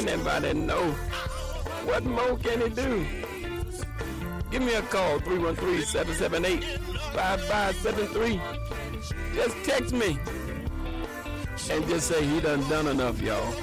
Anybody know what more can he do? Give me a call, 313-778-5573. Just text me and just say he done enough, y'all.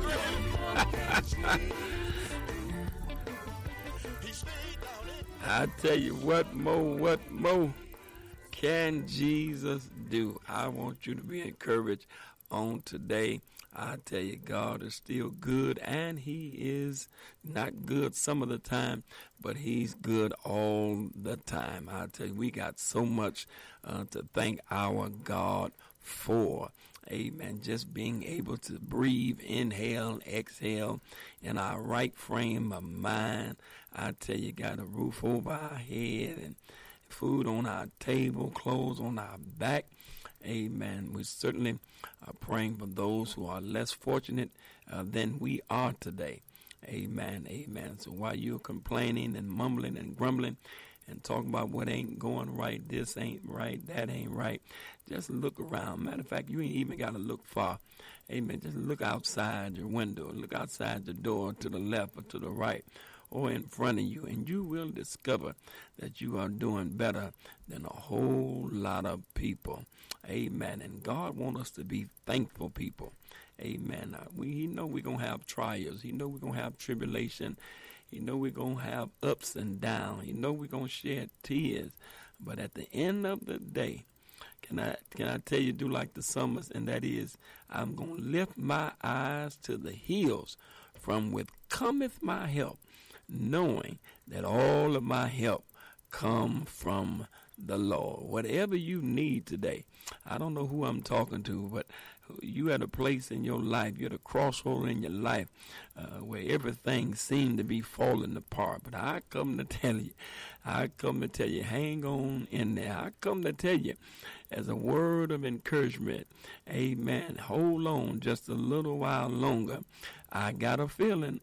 I tell you, what more can Jesus do? I want you to be encouraged on today. I tell you, God is still good, and he is not good some of the time, but he's good all the time. I tell you, we got so much to thank our God for. Amen. Just being able to breathe, inhale, exhale in our right frame of mind. I tell you, got a roof over our head and food on our table, clothes on our back. Amen. We certainly are praying for those who are less fortunate than we are today. Amen. Amen. So while you're complaining and mumbling and grumbling and talking about what ain't going right, this ain't right, that ain't right, just look around. Matter of fact, you ain't even got to look far. Amen. Just look outside your window, look outside the door to the left or to the right or in front of you, and you will discover that you are doing better than a whole lot of people. Amen. And God wants us to be thankful people. Amen. He know we're going to have trials. He know we're going to have tribulation. He know we're going to have ups and downs. He know we're going to shed tears. But at the end of the day, can I tell you, do like the psalmist, and that is, I'm going to lift my eyes to the hills from which cometh my help, knowing that all of my help come from the Lord. Whatever you need today, I don't know who I'm talking to, but you at a place in your life, you're at a crossroad in your life where everything seemed to be falling apart. But I come to tell you, hang on in there. I come to tell you as a word of encouragement, amen, hold on just a little while longer. I got a feeling,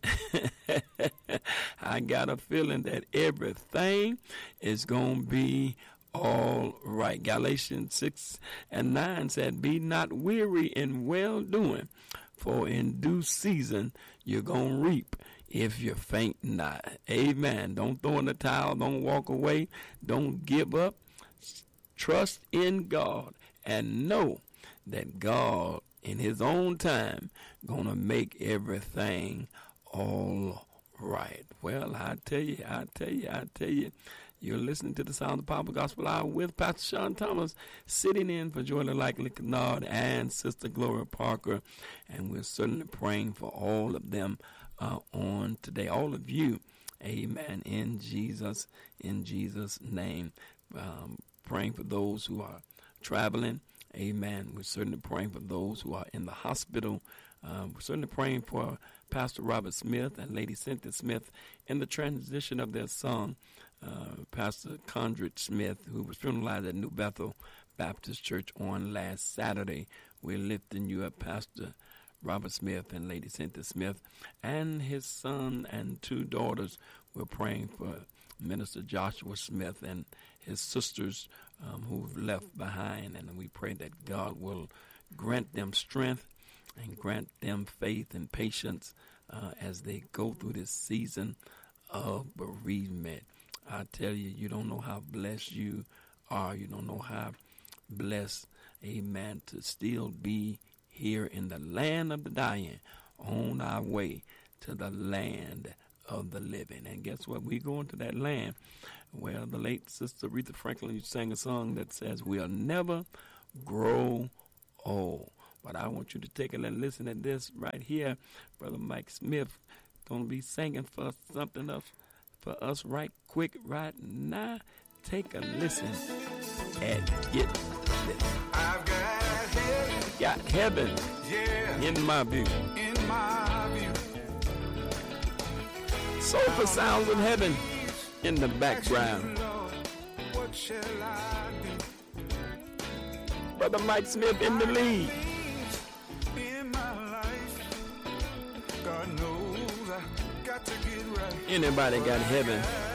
that everything is going to be all right. Galatians 6:9 said, be not weary in well doing, for in due season you're going to reap if you faint not. Amen. Don't throw in the towel. Don't walk away. Don't give up. Trust in God and know that God in his own time going to make everything all right. Well, I tell you, you're listening to the Sound of Power Gospel Hour with Pastor Sean Thomas, sitting in for Joy Likely Kennard and Sister Gloria Parker, and we're certainly praying for all of them on today. All of you, amen, in Jesus' name. Praying for those who are traveling, amen. We're certainly praying for those who are in the hospital. We're certainly praying for Pastor Robert Smith and Lady Cynthia Smith in the transition of their son, Pastor Condrit Smith, who was funeralized at New Bethel Baptist Church on last Saturday. We're lifting you up, Pastor Robert Smith and Lady Cynthia Smith, and his son and two daughters. We're praying for Minister Joshua Smith and his sisters who've left behind, and we pray that God will grant them strength and grant them faith and patience as they go through this season of bereavement. I tell you, you don't know how blessed you are. You don't know how blessed, amen, to still be here in the land of the dying, on our way to the land of the living. And guess what? We're going to that land where the late Sister Aretha Franklin sang a song that says, we'll never grow old. But I want you to take a and listen to this right here. Brother Mike Smith going to be singing for something else for us right quick right now. Take a listen and get this. I've got heaven in my view. Soulful sounds of heaven in the background. What shall I do? Brother Mike Smith in the lead. In my life, God knows I got to get right. Anybody got heaven